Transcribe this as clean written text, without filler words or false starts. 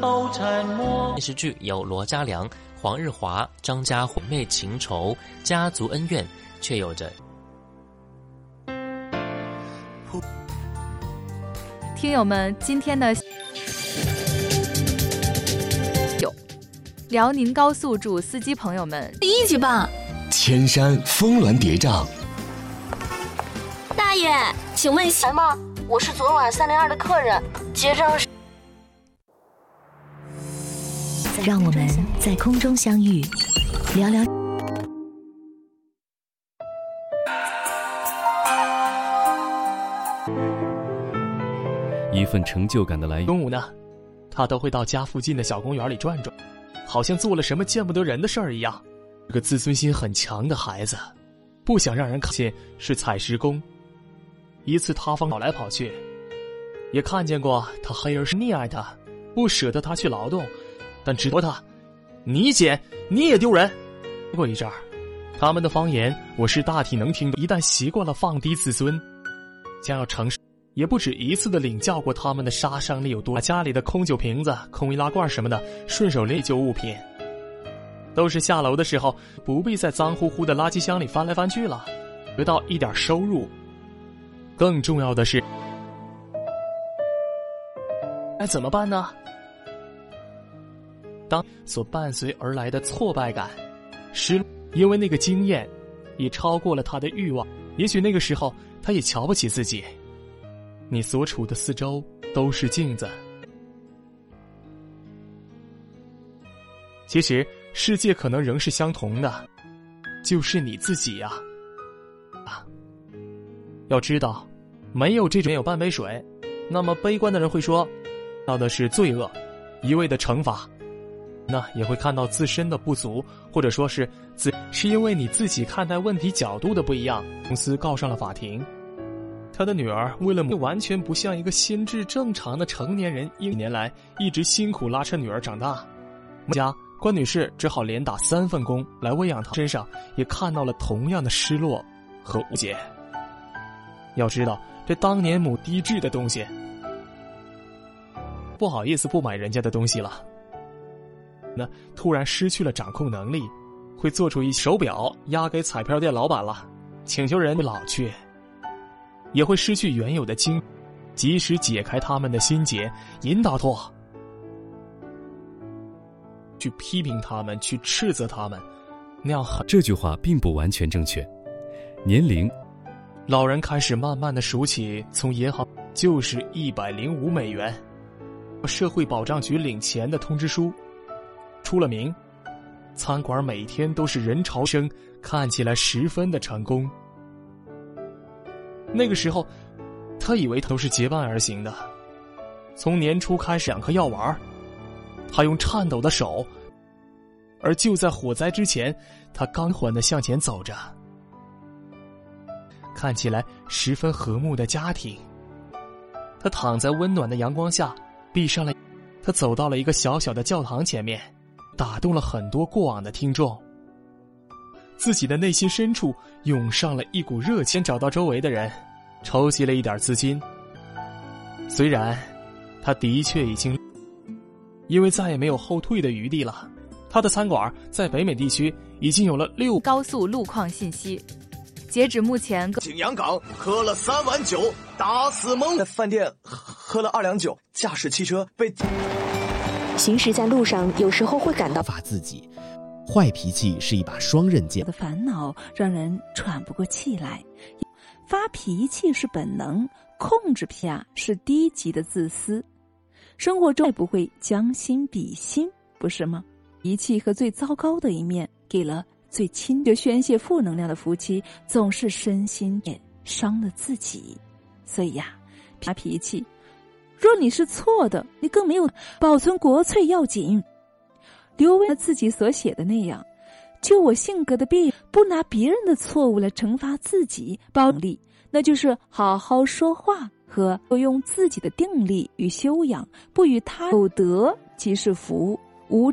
都沉默。 电视剧有罗嘉良、黄日华、张家辉妹情仇，家族恩怨，却有着。 听友们，今天的辽宁高速主司机朋友们， 一起吧。 千山峰峦叠嶂。 大爷，请问来吗？我是昨晚302的客人，结账是。 让我们在空中相遇，聊聊。 一份成就感的来源。 中午呢，他都会到家附近的小公园里转转，好像做了什么见不得人的事儿一样。这个自尊心很强的孩子，不想让人看见是采石工。一次塌方跑来跑去，也看见过他黑儿是溺爱他，不舍得他去劳动，但只说他，你捡你也丢人。过一阵儿，他们的方言我是大体能听懂，一旦习惯了放低自尊，将要承受。也不止一次的领教过他们的杀伤力有多，把家里的空酒瓶子、空易拉罐什么的顺手拎旧物品，都是下楼的时候不必在脏乎乎的垃圾箱里翻来翻去了，得到一点收入。更重要的是，该怎么办呢？当所伴随而来的挫败感，因为那个经验也超过了他的欲望，也许那个时候他也瞧不起自己。你所处的四周都是镜子，其实世界可能仍是相同的，就是你自己呀。要知道，没有半杯水，那么悲观的人会说，到的是罪恶，一味的惩罚，那也会看到自身的不足，或者说是因为你自己看待问题角度的不一样。公司告上了法庭。他的女儿为了完全不像一个心智正常的成年人，1年来一直辛苦拉扯女儿长大，家关女士只好连打3份工来喂养她，身上也看到了同样的失落和误解。要知道，这当年母低质的东西，不好意思不买人家的东西了。那突然失去了掌控能力，会做出一手表押给彩票店老板了，请求人老去。也会失去原有的精，及时解开他们的心结，引导错，去批评他们，去斥责他们，那样这句话并不完全正确。年龄， 老人开始慢慢的数起，从银行就是105美元，社会保障局领钱的通知书，出了名，餐馆每天都是人潮声，看起来十分的成功。那个时候，他以为都是结伴而行的。从年初开始2颗药丸，他用颤抖的手，而就在火灾之前，他刚缓地向前走着，看起来十分和睦的家庭。他躺在温暖的阳光下，闭上了。他走到了一个小小的教堂前面，打动了很多过往的听众。自己的内心深处涌上了一股热情，找到周围的人，筹集了一点资金。虽然他的确已经因为再也没有后退的余地了，他的餐馆在北美地区已经有了6 高速路况信息。截止目前， 景阳岗喝了3碗酒，打死懵。在饭店喝了2两酒，驾驶汽车被。 行驶在路上，有时候会感到法自己。坏脾气是一把双刃剑， 的烦恼让人喘不过气来。发脾气是本能，控制脾气是低级的自私。生活中不会将心比心，不是吗？脾气和最糟糕的一面给了最亲的宣泄负能量的夫妻，总是身心也伤了自己。所以发脾气，若你是错的，你更没有保存国粹要紧。刘维自己所写的那样，就我性格的弊，不拿别人的错误来惩罚自己，保力，那就是好好说话和用自己的定力与修养，不与他有德即是福，